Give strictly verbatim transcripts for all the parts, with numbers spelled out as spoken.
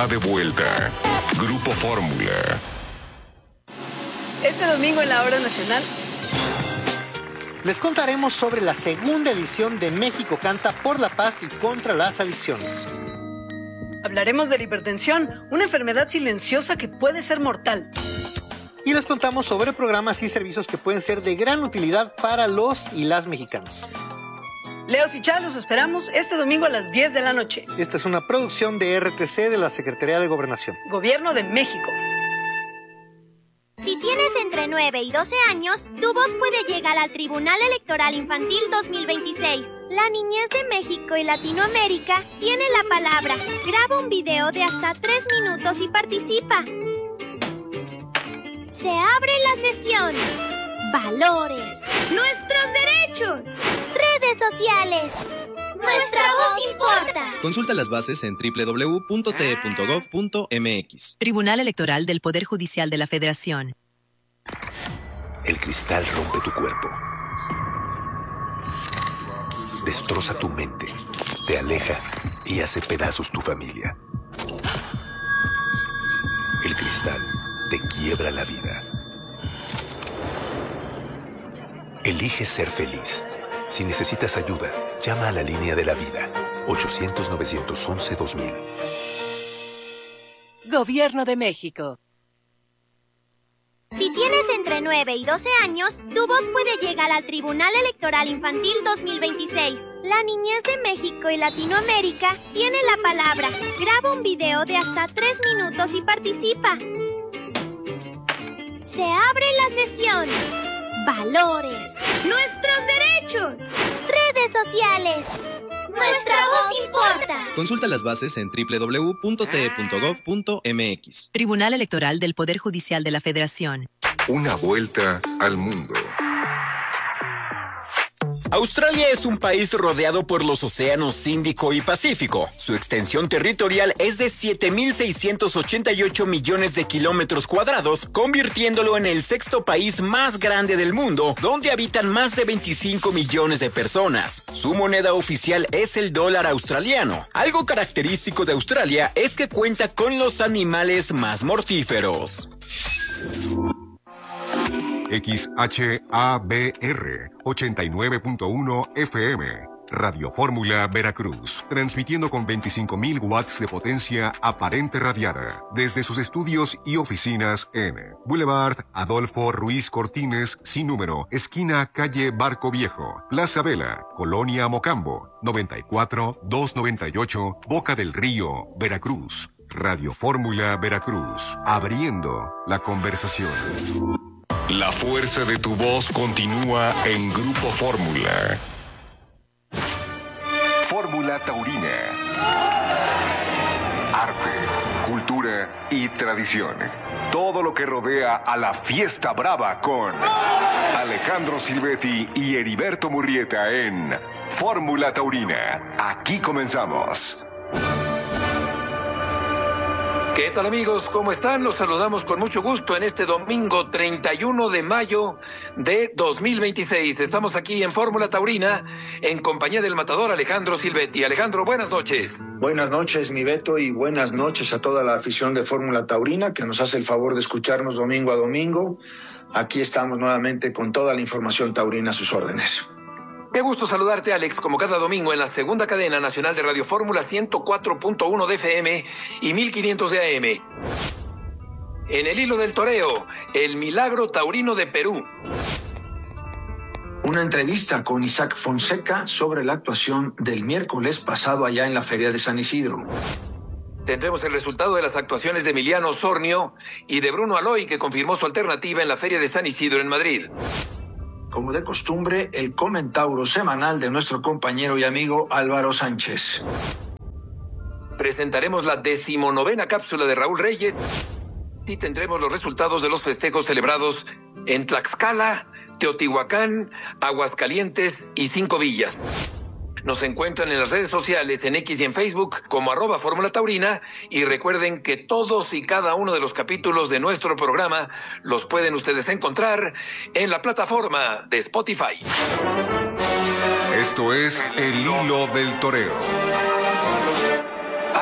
está de vuelta. Grupo Fórmula. Este domingo en la Hora Nacional les contaremos sobre la segunda edición de México Canta por la Paz y contra las adicciones. hablaremos de la hipertensión, una enfermedad silenciosa que puede ser mortal. Y les contamos sobre programas y servicios que pueden ser de gran utilidad para los y las mexicanas. Leos y Chá, los esperamos este domingo a las diez de la noche. Esta es una producción de R T C de la Secretaría de Gobernación. Gobierno de México. Si tienes entre nueve y doce años, tu voz puede llegar al Tribunal Electoral Infantil dos mil veintiséis. La niñez de México y Latinoamérica tiene la palabra. Graba un video de hasta tres minutos y participa. Se abre la sesión. Valores. Nuestros derechos. Redes sociales. Nuestra voz importa. Consulta las bases en doble u doble u doble u punto t e punto gov punto m x. Tribunal Electoral del Poder Judicial de la Federación. El cristal rompe tu cuerpo. Destroza tu mente. Te aleja y hace pedazos tu familia. El cristal te quiebra la vida. Elige ser feliz. Si necesitas ayuda, llama a la línea de la vida. ochocientos, novecientos once, dos mil. Gobierno de México. Si tienes entre nueve y doce años, tu voz puede llegar al Tribunal Electoral Infantil dos mil veintiséis. La niñez de México y Latinoamérica tiene la palabra. Graba un video de hasta tres minutos y participa. Se abre la sesión. Valores. Nuestros derechos. Redes sociales. Nuestra voz importa. Consulta las bases en doble u doble u doble u punto t e punto gov punto m x. Tribunal Electoral del Poder Judicial de la Federación. Una vuelta al mundo. Australia es un país rodeado por los océanos Índico y Pacífico. Su extensión territorial es de siete mil seiscientos ochenta y ocho millones de kilómetros cuadrados, convirtiéndolo en el sexto país más grande del mundo, donde habitan más de veinticinco millones de personas. Su moneda oficial es el dólar australiano. Algo característico de Australia es que cuenta con los animales más mortíferos. X H A B R ochenta y nueve punto uno F M, Radio Fórmula Veracruz, transmitiendo con veinticinco mil watts de potencia aparente radiada, desde sus estudios y oficinas en Boulevard Adolfo Ruiz Cortines, sin número, esquina calle Barco Viejo, Plaza Vela, Colonia Mocambo, noventa y cuatro, doscientos noventa y ocho, Boca del Río, Veracruz. Radio Fórmula Veracruz, abriendo la conversación. La fuerza de tu voz continúa en Grupo Fórmula. Fórmula Taurina. Arte, cultura y tradición. Todo lo que rodea a la fiesta brava con Alejandro Silvetti y Heriberto Murrieta en Fórmula Taurina. Aquí comenzamos. ¿Qué tal, amigos? ¿Cómo están? Los saludamos con mucho gusto en este domingo treinta y uno de mayo de dos mil veintiséis. Estamos aquí en Fórmula Taurina en compañía del matador Alejandro Silvetti. Alejandro, buenas noches. Buenas noches, mi Beto, y buenas noches a toda la afición de Fórmula Taurina que nos hace el favor de escucharnos domingo a domingo. Aquí estamos nuevamente con toda la información taurina a sus órdenes. Qué gusto saludarte, Alex, como cada domingo en la segunda cadena nacional de Radio Fórmula ciento cuatro punto uno de F M y mil quinientos de A M. En el hilo del toreo, el milagro taurino de Perú. Una entrevista con Isaac Fonseca sobre la actuación del miércoles pasado allá en la Feria de San Isidro. Tendremos el resultado de las actuaciones de Emiliano Osornio y de Bruno Aloy, que confirmó su alternativa en la Feria de San Isidro en Madrid. Como de costumbre, el comentauro semanal de nuestro compañero y amigo Álvaro Sánchez. Presentaremos la decimonovena cápsula de Raúl Reyes y tendremos los resultados de los festejos celebrados en Tlaxcala, Teotihuacán, Aguascalientes y Cinco Villas. Nos encuentran en las redes sociales, en X y en Facebook, como arroba Fórmula Taurina, y recuerden que todos y cada uno de los capítulos de nuestro programa los pueden ustedes encontrar en la plataforma de Spotify. Esto es El Hilo del Toreo.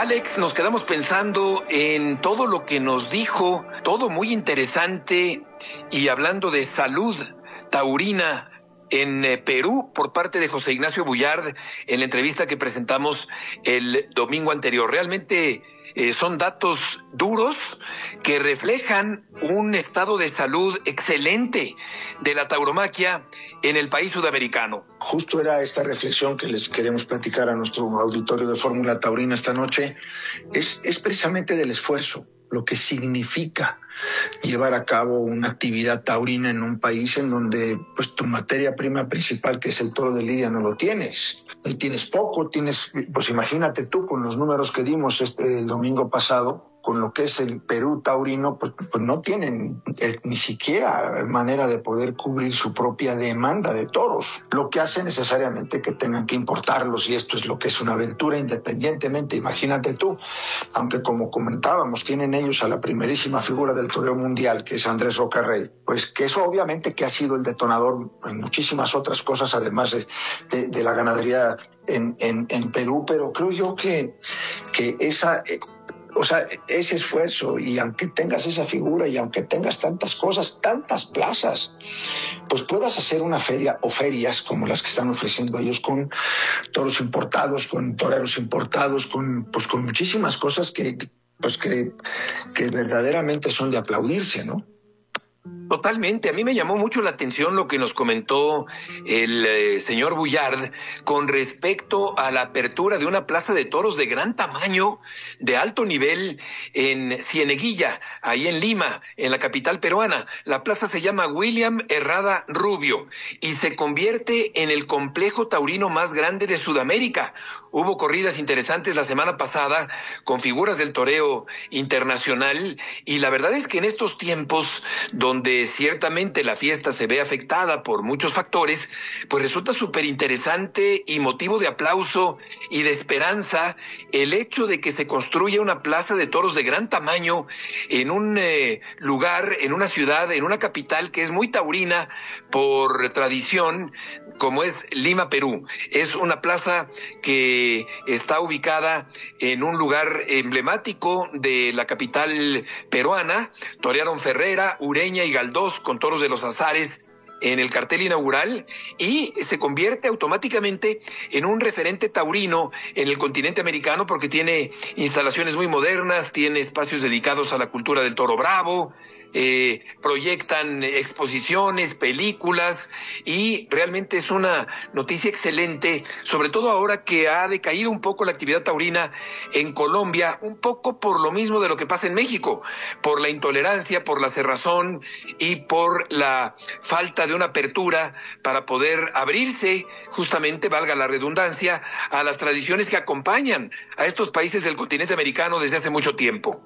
Alex, nos quedamos pensando en todo lo que nos dijo, todo muy interesante, y hablando de salud taurina en eh, Perú por parte de José Ignacio Bullard en la entrevista que presentamos el domingo anterior. Realmente eh, son datos duros que reflejan un estado de salud excelente de la tauromaquia en el país sudamericano. Justo era esta reflexión que les queremos platicar a nuestro auditorio de Fórmula Taurina esta noche. Es, es precisamente del esfuerzo, lo que significa llevar a cabo una actividad taurina en un país en donde pues tu materia prima principal, que es el toro de lidia, no lo tienes. Y tienes poco, tienes, pues imagínate tú con los números que dimos este el domingo pasado, con lo que es el Perú taurino, pues, pues no tienen eh, ni siquiera manera de poder cubrir su propia demanda de toros, lo que hace necesariamente que tengan que importarlos, y esto es lo que es una aventura independientemente. Imagínate tú, aunque como comentábamos, tienen ellos a la primerísima figura del toreo mundial, que es Andrés Rocarrey, pues que eso obviamente que ha sido el detonador en muchísimas otras cosas, además de, de, de la ganadería en, en, en Perú, pero creo yo que, que esa... Eh, O sea, ese esfuerzo, y aunque tengas esa figura y aunque tengas tantas cosas, tantas plazas, pues puedas hacer una feria o ferias como las que están ofreciendo ellos, con toros importados, con toreros importados, con, pues con muchísimas cosas que, pues que, que verdaderamente son de aplaudirse, ¿no? Totalmente. A mí me llamó mucho la atención lo que nos comentó el eh, señor Bullard con respecto a la apertura de una plaza de toros de gran tamaño, de alto nivel, en Cieneguilla, ahí en Lima, en la capital peruana. La plaza se llama William Herrada Rubio y se convierte en el complejo taurino más grande de Sudamérica. Hubo corridas interesantes la semana pasada con figuras del toreo internacional, y la verdad es que en estos tiempos donde ciertamente la fiesta se ve afectada por muchos factores, pues resulta súper interesante y motivo de aplauso y de esperanza el hecho de que se construya una plaza de toros de gran tamaño en un eh, lugar, en una ciudad, en una capital que es muy taurina por tradición, como es Lima, Perú. Es una plaza que está ubicada en un lugar emblemático de la capital peruana. Torearon Ferrera, Ureña y Galdós con toros de los Azares en el cartel inaugural, y se convierte automáticamente en un referente taurino en el continente americano porque tiene instalaciones muy modernas, tiene espacios dedicados a la cultura del toro bravo, Eh, proyectan exposiciones, películas, y realmente es una noticia excelente, sobre todo ahora que ha decaído un poco la actividad taurina en Colombia, un poco por lo mismo de lo que pasa en México, por la intolerancia, por la cerrazón y por la falta de una apertura para poder abrirse, justamente, valga la redundancia, a las tradiciones que acompañan a estos países del continente americano desde hace mucho tiempo.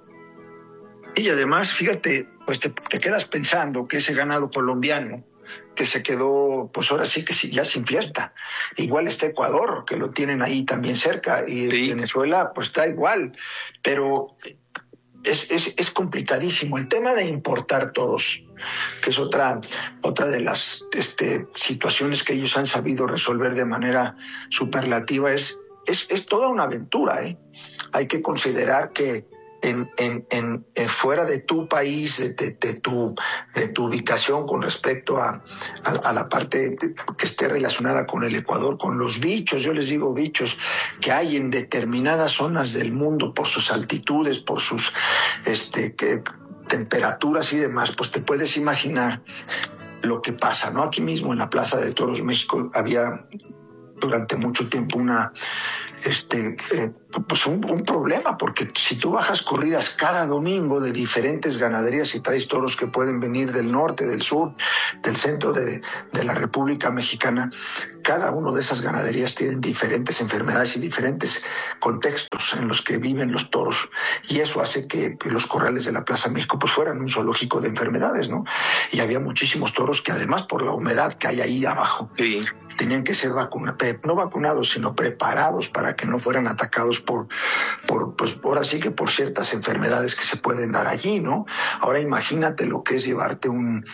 Y además, fíjate, pues te, te quedas pensando que ese ganado colombiano que se quedó, pues ahora sí que sí, ya sin fiesta. Igual está Ecuador, que lo tienen ahí también cerca, y sí. Venezuela, pues está igual. Pero es, es, es complicadísimo. El tema de importar toros, que es otra, otra de las este, situaciones que ellos han sabido resolver de manera superlativa, es, es, es toda una aventura, ¿eh? Hay que considerar que En, en, en, en fuera de tu país, de, de, de, tu, de tu ubicación con respecto a, a, a la parte de, que esté relacionada con el Ecuador, con los bichos, yo les digo bichos, que hay en determinadas zonas del mundo por sus altitudes, por sus este, que, temperaturas y demás, pues te puedes imaginar lo que pasa, ¿no? Aquí mismo en la Plaza de Toros México había durante mucho tiempo una este eh, pues un, un problema, porque si tú bajas corridas cada domingo de diferentes ganaderías y traes toros que pueden venir del norte, del sur, del centro de, de la República Mexicana, cada una de esas ganaderías tienen diferentes enfermedades y diferentes contextos en los que viven los toros, y eso hace que los corrales de la Plaza México pues fueran un zoológico de enfermedades, ¿no? Y había muchísimos toros que, además, por la humedad que hay ahí abajo, sí, tenían que ser vacunados, no vacunados, sino preparados para que no fueran atacados por, por, pues ahora sí que por ciertas enfermedades que se pueden dar allí, ¿no? Ahora imagínate lo que es llevarte un,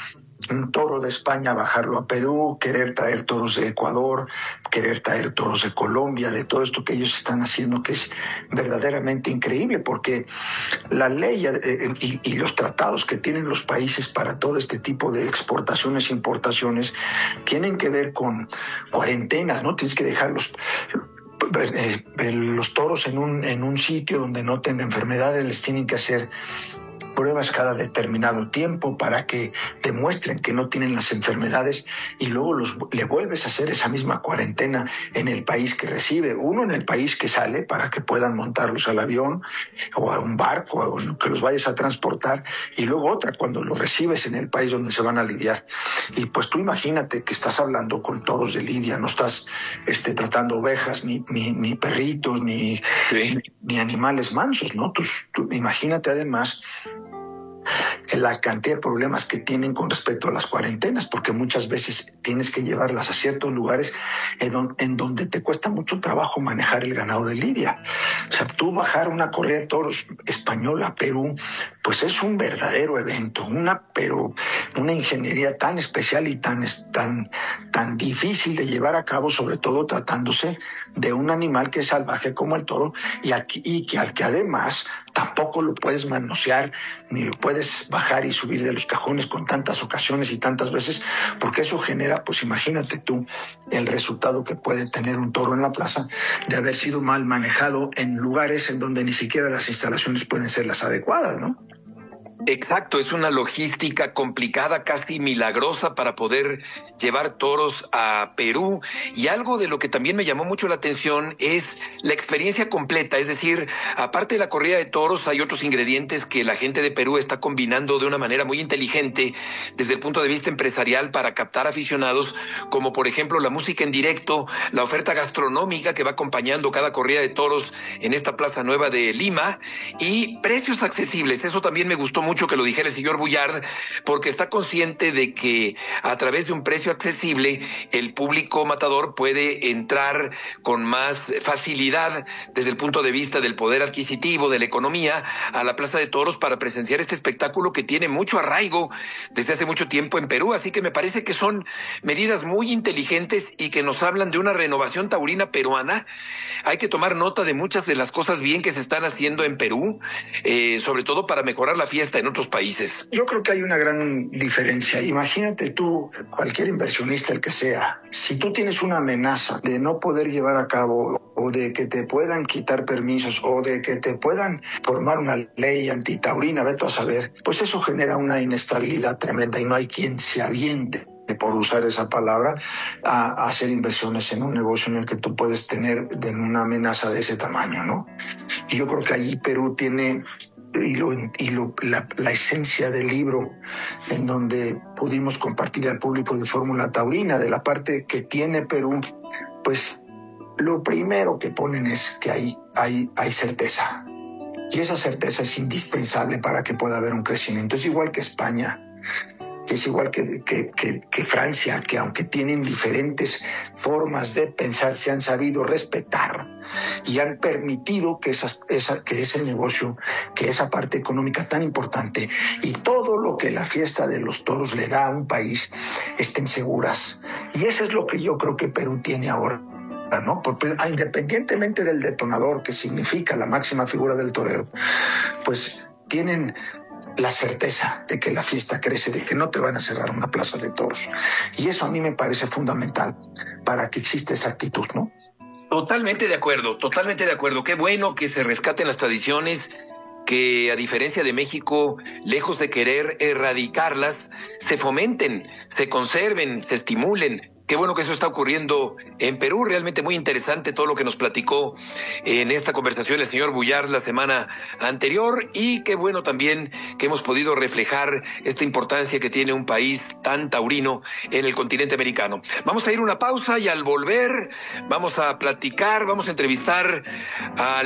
un toro de España, bajarlo a Perú, querer traer toros de Ecuador, querer traer toros de Colombia, de todo esto que ellos están haciendo, que es verdaderamente increíble, porque la ley eh, y, y los tratados que tienen los países para todo este tipo de exportaciones e importaciones tienen que ver con cuarentenas, ¿no? Tienes que dejarlos... Eh, eh, los toros en un, en un sitio donde no tengan enfermedades, les tienen que hacer pruebas cada determinado tiempo para que demuestren que no tienen las enfermedades, y luego los, le vuelves a hacer esa misma cuarentena en el país que recibe, uno en el país que sale para que puedan montarlos al avión o a un barco o que los vayas a transportar, y luego otra cuando los recibes en el país donde se van a lidiar. Y pues tú imagínate que estás hablando con toros de lidia, no estás este, tratando ovejas, ni, ni, ni perritos, ni, sí. ni, ni animales mansos, ¿no? Tú, tú, imagínate además la cantidad de problemas que tienen con respecto a las cuarentenas, porque muchas veces tienes que llevarlas a ciertos lugares en, don, en donde te cuesta mucho trabajo manejar el ganado de lidia. O sea, tú bajar una corrida de toros española a Perú, pues es un verdadero evento, una, pero una ingeniería tan especial y tan, tan, tan difícil de llevar a cabo, sobre todo tratándose de un animal que es salvaje como el toro, y, aquí, y que al que además tampoco lo puedes manosear, ni lo puedes bajar y subir de los cajones con tantas ocasiones y tantas veces, porque eso genera, pues imagínate tú, el resultado que puede tener un toro en la plaza de haber sido mal manejado en lugares en donde ni siquiera las instalaciones pueden ser las adecuadas, ¿no? Exacto, es una logística complicada, casi milagrosa para poder llevar toros a Perú. Y algo de lo que también me llamó mucho la atención es la experiencia completa, es decir, aparte de la corrida de toros hay otros ingredientes que la gente de Perú está combinando de una manera muy inteligente desde el punto de vista empresarial para captar aficionados, como por ejemplo la música en directo, la oferta gastronómica que va acompañando cada corrida de toros en esta Plaza Nueva de Lima, y precios accesibles. Eso también me gustó mucho mucho que lo dijera el señor Bullard, porque está consciente de que a través de un precio accesible el público matador puede entrar con más facilidad desde el punto de vista del poder adquisitivo, de la economía, a la Plaza de Toros para presenciar este espectáculo que tiene mucho arraigo desde hace mucho tiempo en Perú. Así que me parece que son medidas muy inteligentes y que nos hablan de una renovación taurina peruana. Hay que tomar nota de muchas de las cosas bien que se están haciendo en Perú, eh, sobre todo para mejorar la fiesta en otros países. Yo creo que hay una gran diferencia. Imagínate tú, cualquier inversionista, el que sea, si tú tienes una amenaza de no poder llevar a cabo, o de que te puedan quitar permisos, o de que te puedan formar una ley antitaurina, vete a saber, pues eso genera una inestabilidad tremenda y no hay quien se aviente, por usar esa palabra, a, a hacer inversiones en un negocio en el que tú puedes tener de una amenaza de ese tamaño, ¿no? Y yo creo que allí Perú tiene y, lo, y lo, la, la esencia del libro en donde pudimos compartir al público de Fórmula Taurina, de la parte que tiene Perú, pues lo primero que ponen es que hay, hay, hay certeza. Y esa certeza es indispensable para que pueda haber un crecimiento. Es igual que España. Es igual que, que, que, que Francia, que aunque tienen diferentes formas de pensar, se han sabido respetar y han permitido que, esas, esa, que ese negocio, que esa parte económica tan importante y todo lo que la fiesta de los toros le da a un país estén seguras. Y eso es lo que yo creo que Perú tiene ahora, ¿no? Porque independientemente del detonador, que significa la máxima figura del toreo, pues tienen la certeza de que la fiesta crece, de que no te van a cerrar una plaza de toros. Y eso a mí me parece fundamental para que exista esa actitud, ¿no? Totalmente de acuerdo, totalmente de acuerdo. Qué bueno que se rescaten las tradiciones, que a diferencia de México, lejos de querer erradicarlas, se fomenten, se conserven, se estimulen. Qué bueno que eso está ocurriendo en Perú. Realmente muy interesante todo lo que nos platicó en esta conversación el señor Bullard la semana anterior, y qué bueno también que hemos podido reflejar esta importancia que tiene un país tan taurino en el continente americano. Vamos a ir a una pausa y al volver vamos a platicar, vamos a entrevistar a